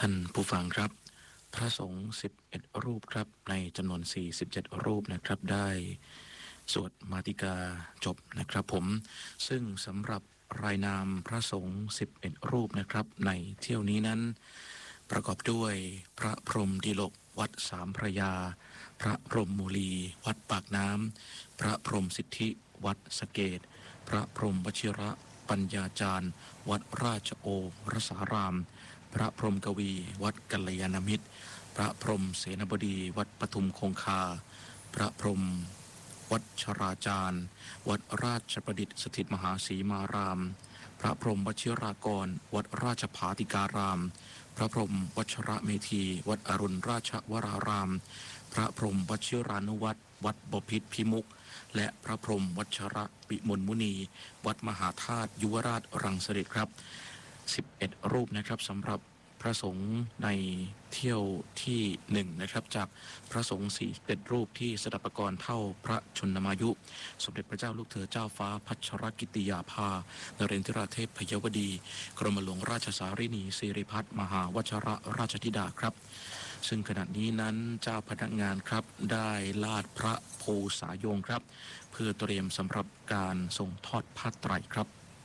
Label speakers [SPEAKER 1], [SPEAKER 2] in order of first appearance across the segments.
[SPEAKER 1] ท่านผู้ฟังครับพระสงฆ์11รูปครับในจำนวน47รูปนะครับได้สวดมาติกาจบนะครับผมซึ่งสำหรับรายนามพระสงฆ์11รูปนะครับในเที่ยวนี้นั้นประกอบด้วยพระพรหมดิลกวัดสามพระยาพระพรหมมูลีวัดปากน้ำพระพรหมสิทธิวัดสะเกดพระพรหมวชิระปัญญาจารย์วัดราชโอรสารามพระพรหมกวีวัดกัลยาณมิตรพระพรหมเสนบดีวัดปทุมคงคาพระพรหมวัดชราจารย์วัดราชประดิษฐ์สถิตมหาศรีมารามพระพรหมวชิรากรวัดราชภาติการามพระพรหมวัชระเมธีวัดอรุณราชวรารามพระพรหมวชิรานุวัตรวัดบพิตรพิมุขและพระพรหมวัชระปิมลมุนีวัดมหาธาตุยุวราชรังสฤษครับ11รูปนะครับสำหรับพระสงฆ์ในเที่ยวที่1นะครับจากพระสงฆ์41รูปที่สดับประกรณ์เท่าพระชนมายุสมเด็จพระเจ้าลูกเธอเจ้าฟ้าพัชรกิติยาภานเรนทราเทพพยวดีกรมหลวงราชสารินีสิริพัฒน์มหาวชรราชธิดาครับซึ่งขณะนี้นั้นเจ้าพนักงานครับได้ลาดพระโพสายงครับเพื่อเตรียมสำหรับการส่งทอดผ้าไตรครับ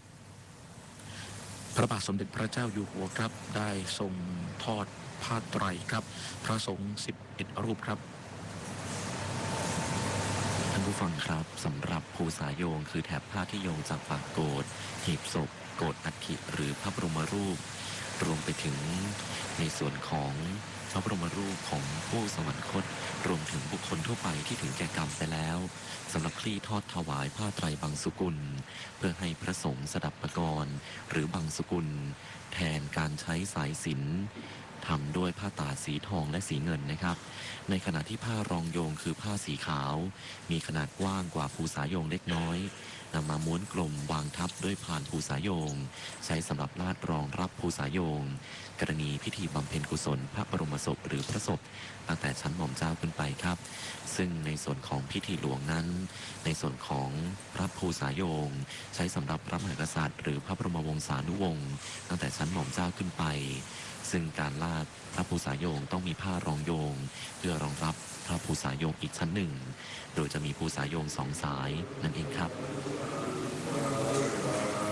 [SPEAKER 1] พระบาทสมเด็จพระเจ้าอยู่หัวครับได้ทรงทอดผ้าไตรครับพระสงฆ์11รูปครับ
[SPEAKER 2] ท่านผู้ฟังครับสำหรับภูสายโยงคือแถบผ้าที่โยงจากปากโกฐหีบศพโกฐอัฐิหรือพระบรมรูปรวมไปถึงในส่วนของพระบรมรูปของผู้สวรรคตรวมถึงบุคคลทั่วไปที่ถึงแก่กรรมไปแล้วสำหรับคลี่ทอดถวายผ้าไตรบังสุกุลเพื่อให้พระสงฆ์สดับประกรณ์หรือบังสุกุลแทนการใช้สายสิญจน์ทำด้วยผ้าตาดสีทองและสีเงินนะครับในขณะที่ผ้ารองโยงคือผ้าสีขาวมีขนาดกว้างกว่าภูสายโยงเล็กน้อยนำมาม้วนกลมวางทับด้วยพานภูสายโยงใช้สำหรับลาดรองรับภูสายโยงกรณีพิธีบำเพ็ญกุศลพระบรมศพหรือพระศพตั้งแต่ชั้นหม่อมเจ้าขึ้นไปครับซึ่งในส่วนของพิธีหลวงนั้นในส่วนของพระภูสายโยงใช้สำหรับพระมหากษัตริย์หรือพระบรมวงศานุวงศ์ตั้งแต่ชั้นหม่อมเจ้าขึ้นไปซึ่งการลาดพระภูสายโยงต้องมีผ้ารองโยงเพื่อรองรับพระภูสายโยงอีกชั้นหนึ่งโดยจะมีภูสายโยง2 สายนั่นเองครับ